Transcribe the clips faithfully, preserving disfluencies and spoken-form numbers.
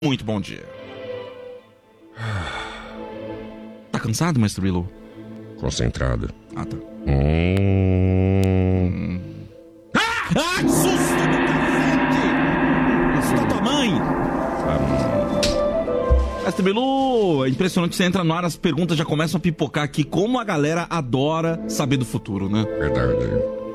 Muito bom dia. Tá cansado, mestre Bilu? Concentrado. Ah, tá. Hum... Ah! Ah, que susto do cacete! Assustou tua mãe! Ah, mestre Bilu, é impressionante, você entra no ar, as perguntas já começam a pipocar aqui. Como a galera adora saber do futuro, né? verdade.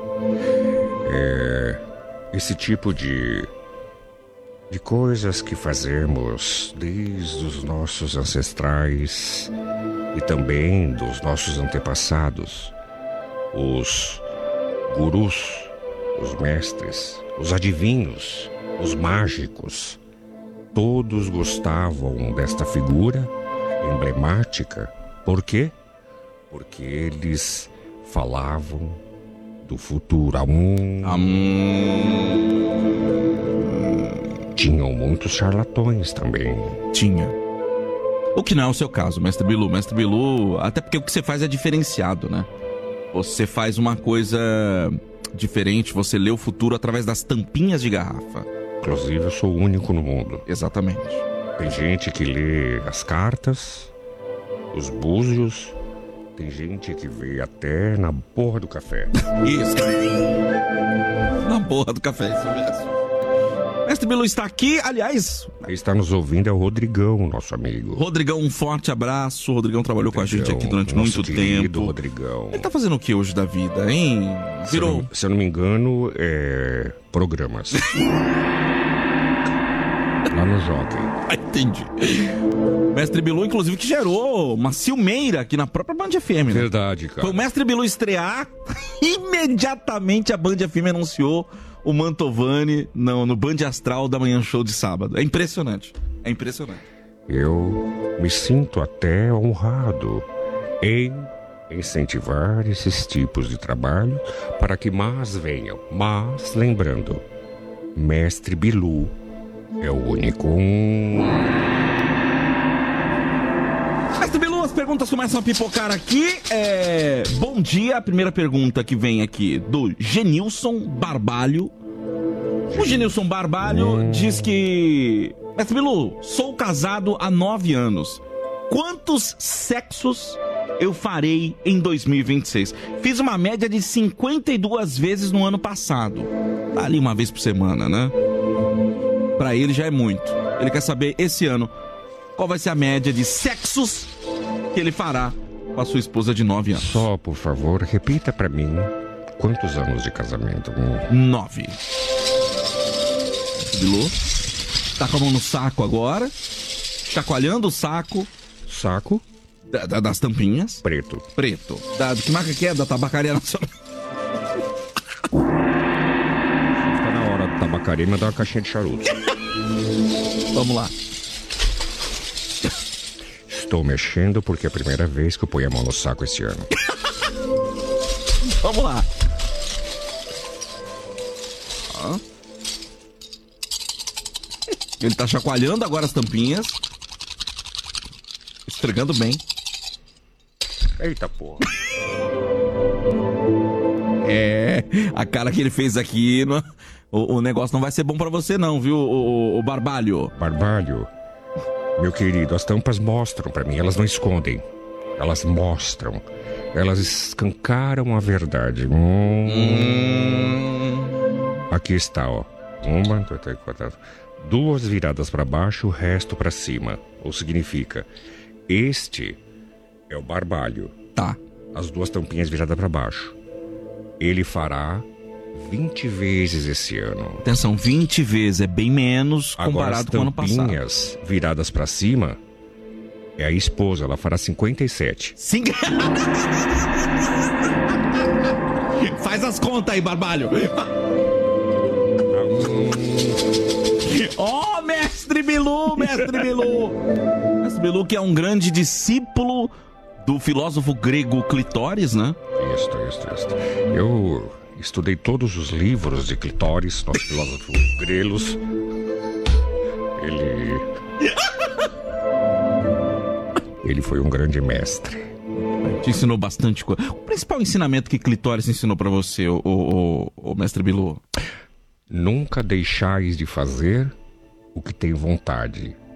É... Esse tipo de... de coisas que fazemos desde os nossos ancestrais e também dos nossos antepassados, os gurus, os mestres, os adivinhos, os mágicos, todos gostavam desta figura emblemática. Por quê? Porque eles falavam do futuro. Hum... Hum... Tinham muitos charlatões também. Tinha. O que não é o seu caso, mestre Bilu. Mestre Bilu, até porque o que você faz é diferenciado, né? Você faz uma coisa diferente, você lê o futuro através das tampinhas de garrafa. Inclusive, eu sou o único no mundo. Exatamente. Tem gente que lê as cartas, os búzios, tem gente que vê até na porra do café. Isso. Na porra do café, isso mesmo. Mestre Bilu está aqui, aliás... Quem está nos ouvindo é o Rodrigão, nosso amigo. Rodrigão, um forte abraço. O Rodrigão trabalhou Rodrigão, com a gente aqui durante nosso muito querido tempo. Rodrigão. Ele tá fazendo o que hoje da vida, hein? Virou... Se eu não, se eu não me engano, é... programas. Lá no Jockey. Ah, entendi. Mestre Bilu, inclusive, que gerou uma ciumeira aqui na própria Band F M, né? Verdade, cara. Foi o Mestre Bilu estrear, imediatamente a Band F M anunciou o Mantovani no, no Band Astral da Manhã Show de sábado. É impressionante. É impressionante. Eu me sinto até honrado em incentivar esses tipos de trabalho para que mais venham. Mas, lembrando, Mestre Bilu é o único. Mestre Bilu, as perguntas começam a pipocar aqui. É... Bom dia, a primeira pergunta que vem aqui do Genilson Barbalho. O Genilson Barbalho hum. diz que... Mestre Bilu, sou casado há nove anos. Quantos sexos eu farei em dois mil e vinte e seis? Fiz uma média de cinquenta e duas vezes no ano passado. Tá ali uma vez por semana, né? Pra ele já é muito. Ele quer saber, esse ano, qual vai ser a média de sexos que ele fará com a sua esposa de nove anos. Só, por favor, repita pra mim, quantos anos de casamento? Hum. Nove. Bilu, tá com a mão no saco agora, chacoalhando o saco. Saco? Da, da, das tampinhas. Preto. Preto. Da, que marca que é? Da Tabacaria Nacional. Fica na hora da tabacaria, mas dá uma caixinha de charuto. Vamos lá. Estou mexendo porque é a primeira vez que eu ponho a mão no saco esse ano. Vamos lá. Ó. Ele tá chacoalhando agora as tampinhas. Esfregando bem. Eita porra. É, a cara que ele fez aqui, no, o, o negócio não vai ser bom pra você não, viu, o, o, o Barbalho? Barbalho, meu querido, as tampas mostram pra mim, elas não escondem. Elas mostram. Elas escancaram a verdade. Hum. Hum. Aqui está, ó. Uma, dois, três, quatro, duas viradas pra baixo, o resto pra cima. Ou significa, este é o Barbalho. Tá. As duas tampinhas viradas pra baixo. Ele fará vinte vezes esse ano. Atenção, vinte vezes é bem menos comparado com o ano passado. Agora as tampinhas viradas pra cima é a esposa, ela fará cinquenta e sete. Sim. Faz as contas aí, Barbalho. Ó, oh, Mestre Bilu, Mestre Bilu. Mestre Bilu, que é um grande discípulo do filósofo grego Clitóris, né? Isso, isso, isso. Eu estudei todos os livros de Clitóris, nosso filósofo Grelos. Ele... Ele foi um grande mestre. Te ensinou bastante coisa. O principal ensinamento que Clitóris ensinou pra você, o, o, o Mestre Bilu? Nunca deixais de fazer o que tem vontade.